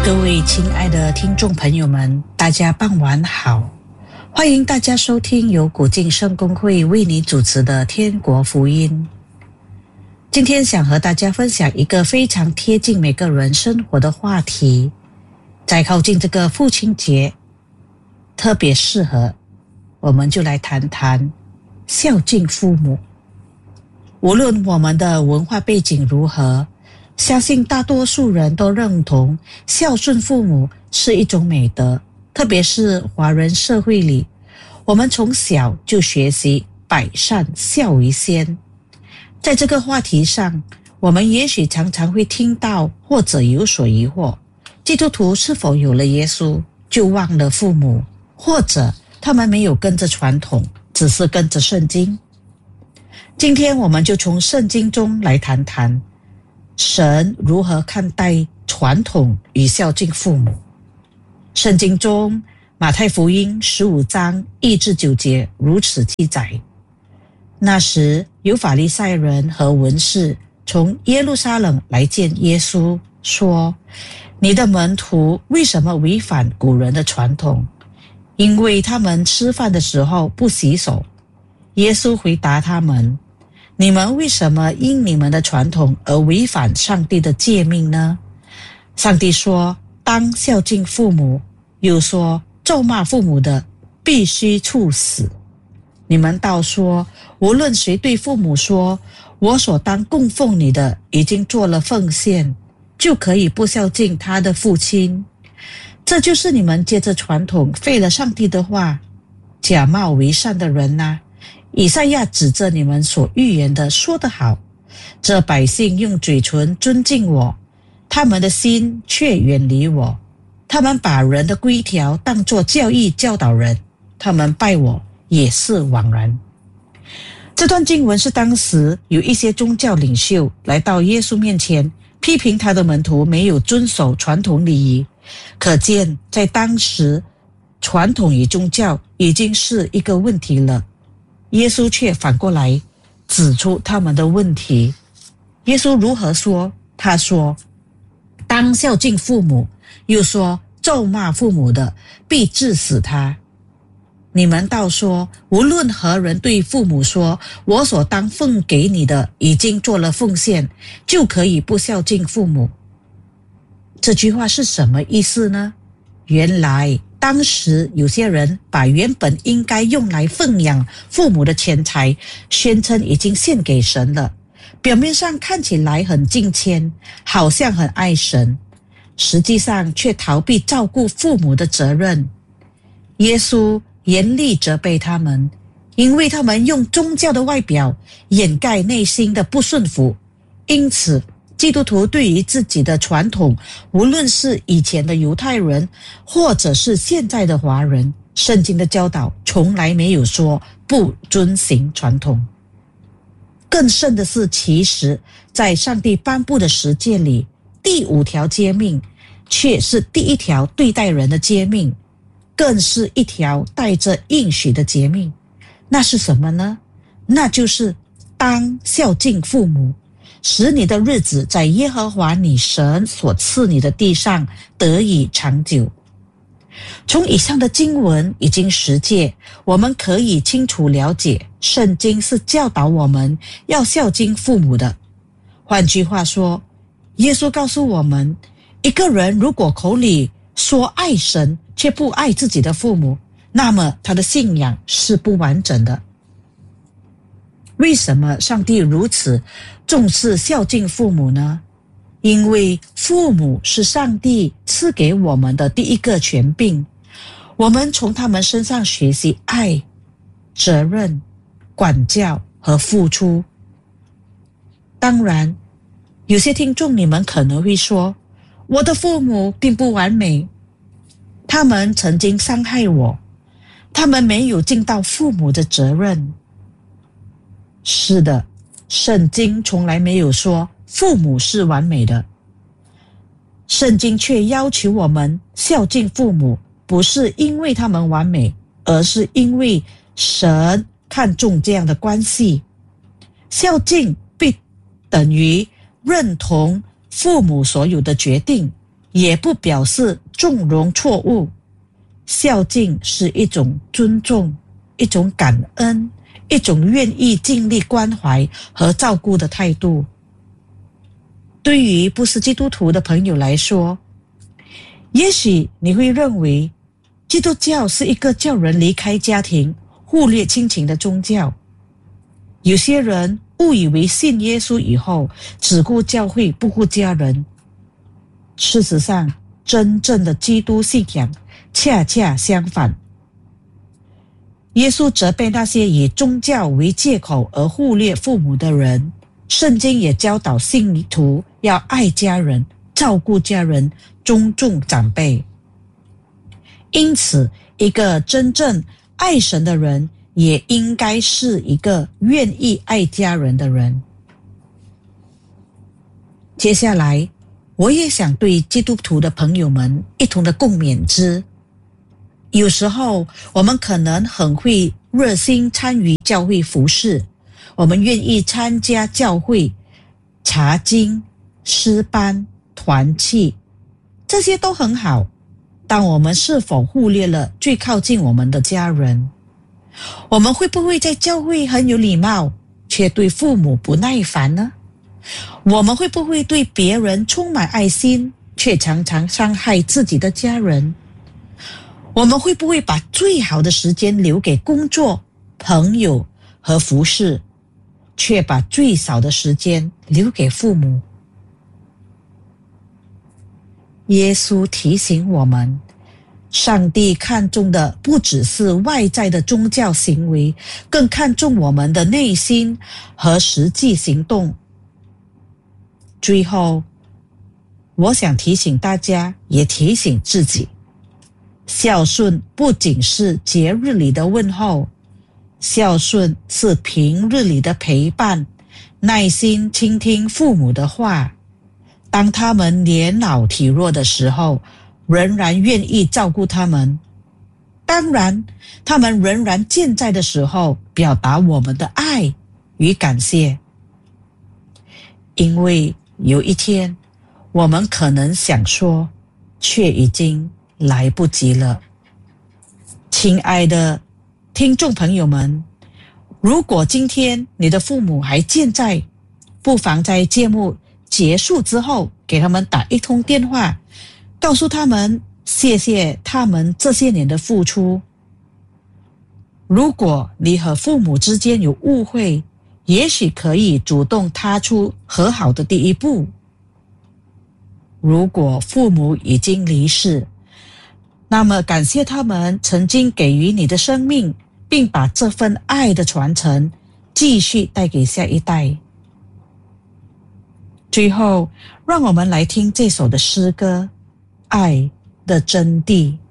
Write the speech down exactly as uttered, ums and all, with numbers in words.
各位亲爱的听众朋友们，大家傍晚好，欢迎大家收听由古晋圣公会为你主持的天国福音。今天想和大家分享一个非常贴近每个人生活的话题，在靠近这个父亲节特别适合，我们就来谈谈孝敬父母。无论我们的文化背景如何，相信大多数人都认同孝顺父母是一种美德，特别是华人社会里，我们从小就学习百善孝为先。在这个话题上，我们也许常常会听到或者有所疑惑，基督徒是否有了耶稣就忘了父母，或者他们没有跟着传统，只是跟着圣经。今天我们就从圣经中来谈谈神如何看待传统与孝敬父母。圣经中马太福音十五章一至九节如此记载：那时有法利赛人和文士从耶路撒冷来见耶稣，说：你的门徒为什么违反古人的传统？因为他们吃饭的时候不洗手。耶稣回答他们：你们为什么因你们的传统而违反上帝的诫命呢？上帝说当孝敬父母，又说咒骂父母的必须处死。你们倒说，无论谁对父母说我所当供奉你的已经做了奉献，就可以不孝敬他的父亲。这就是你们借着传统废了上帝的话，假冒为善的人啊。以赛亚指着你们所预言的说得好，这百姓用嘴唇尊敬我，他们的心却远离我。他们把人的规条当作教义教导人，他们拜我也是枉然。这段经文是当时有一些宗教领袖来到耶稣面前，批评他的门徒没有遵守传统礼仪。可见在当时，传统与宗教已经是一个问题了。耶稣却反过来指出他们的问题。耶稣如何说？他说当孝敬父母，又说咒骂父母的必治死他。你们倒说，无论何人对父母说我所当奉给你的已经做了奉献，就可以不孝敬父母。这句话是什么意思呢？原来当时有些人把原本应该用来奉养父母的钱财宣称已经献给神了，表面上看起来很敬虔，好像很爱神，实际上却逃避照顾父母的责任。耶稣严厉责备他们，因为他们用宗教的外表掩盖内心的不顺服。因此基督徒对于自己的传统，无论是以前的犹太人或者是现在的华人，圣经的教导从来没有说不遵行传统。更甚的是，其实在上帝颁布的十诫里，第五条诫命却是第一条对待人的诫命，更是一条带着应许的诫命。那是什么呢？那就是当孝敬父母，使你的日子在耶和华你神所赐你的地上得以长久。从以上的经文以及十诫，我们可以清楚了解，圣经是教导我们要孝敬父母的。换句话说，耶稣告诉我们，一个人如果口里说爱神，却不爱自己的父母，那么他的信仰是不完整的。为什么上帝如此重视孝敬父母呢？因为父母是上帝赐给我们的第一个权柄，我们从他们身上学习爱、责任、管教和付出。当然，有些听众你们可能会说，我的父母并不完美，他们曾经伤害我，他们没有尽到父母的责任。是的，圣经从来没有说父母是完美的，圣经却要求我们孝敬父母，不是因为他们完美，而是因为神看重这样的关系。孝敬必等于认同父母所有的决定， 也不表示纵容错误。孝敬是一种尊重，一种感恩，一种愿意尽力关怀和照顾的态度。对于不是基督徒的朋友来说，也许你会认为基督教是一个叫人离开家庭、忽略亲情的宗教。有些人误以为信耶稣以后只顾教会不顾家人。事实上，真正的基督信仰恰恰相反。耶稣责备那些以宗教为借口而忽略父母的人。圣经也教导信徒要爱家人、照顾家人、尊重长辈。因此，一个真正爱神的人也应该是一个愿意爱家人的人。接下来，我也想对基督徒的朋友们一同的共勉之。有时候，我们可能很会热心参与教会服事，我们愿意参加教会查经、诗班、团契，这些都很好。但我们是否忽略了最靠近我们的家人？我们会不会在教会很有礼貌，却对父母不耐烦呢？我们会不会对别人充满爱心，却常常伤害自己的家人？我们会不会把最好的时间留给工作、朋友和服事，却把最少的时间留给父母？耶稣提醒我们，上帝看重的不只是外在的宗教行为，更看重我们的内心和实际行动。最后，我想提醒大家，也提醒自己，孝顺不仅是节日里的问候，孝顺是平日里的陪伴，耐心倾听父母的话，当他们年老体弱的时候，仍然愿意照顾他们。当然，他们仍然健在的时候，表达我们的爱与感谢。因为有一天，我们可能想说，却已经来不及了。亲爱的听众朋友们，如果今天你的父母还健在，不妨在节目结束之后，给他们打一通电话，告诉他们谢谢他们这些年的付出。如果你和父母之间有误会，也许可以主动踏出和好的第一步。如果父母已经离世，那么感谢他们曾经给予你的生命，并把这份爱的传承继续带给下一代。最后，让我们来听这首的诗歌《爱的真谛》。